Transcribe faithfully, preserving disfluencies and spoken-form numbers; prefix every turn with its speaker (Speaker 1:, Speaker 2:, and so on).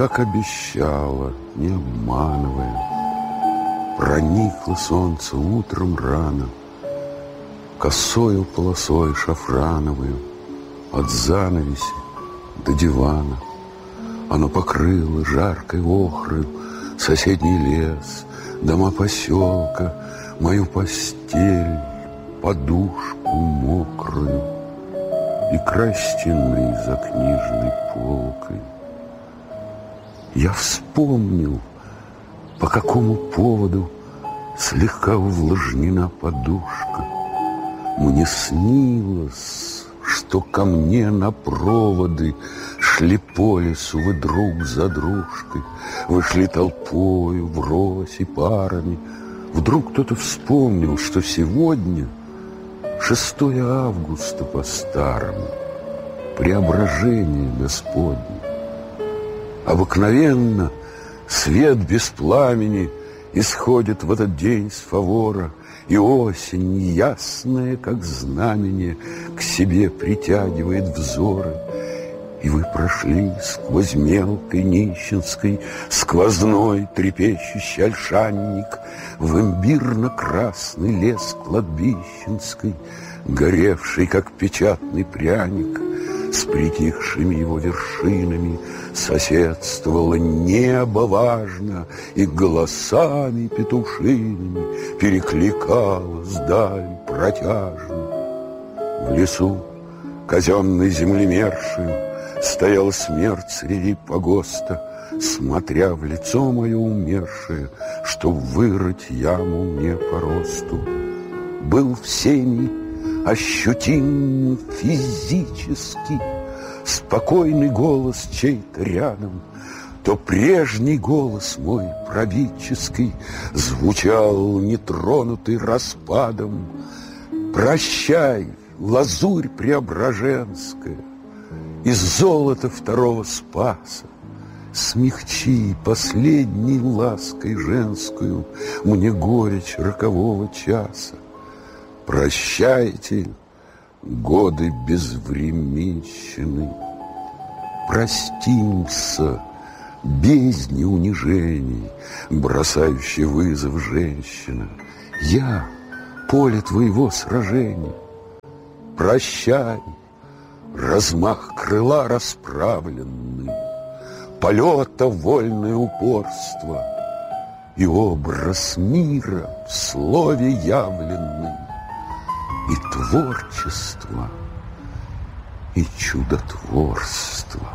Speaker 1: как обещала, не обманывая. Проникло солнце утром рано, косою полосой шафрановую, от занавеси до дивана. Оно покрыло жаркой охрою соседний лес, дома поселка, мою постель, подушку мокрую и край стены за книжной полкой. Я вспомнил, по какому поводу слегка увлажнена подушка. Мне снилось, что ко мне на проводы шли по лесу вы друг за дружкой, вы шли толпою, врозь и парами. Вдруг кто-то вспомнил, что сегодня шестое августа по-старому, преображение Господне. Обыкновенно свет без пламени исходит в этот день с фавора, и осень, ясная, как знамение, к себе притягивает взоры. И вы прошли сквозь мелкой нищенской сквозной трепещущий ольшанник в имбирно-красный лес кладбищенской, горевший, как печатный пряник. С притихшими его вершинами соседствовало небо важно, и голосами петушиными перекликалось даль протяжно. В лесу казенной землемершею стояла смерть среди погоста, смотря в лицо мое умершее, чтоб вырыть яму мне по росту. Был всеми ощутим физически спокойный голос чей-то рядом, то прежний голос мой правительский звучал, нетронутый распадом. Прощай, лазурь преображенская, из золота второго Спаса, смягчи последней лаской женскую мне горечь рокового часа. Прощайте, годы безвременщины, простимся бездне унижений, бросающий вызов женщина. Я — поле твоего сражения. Прощай, размах крыла расправленный, полета вольное упорство и образ мира в слове явленный, и творчество, и чудотворство.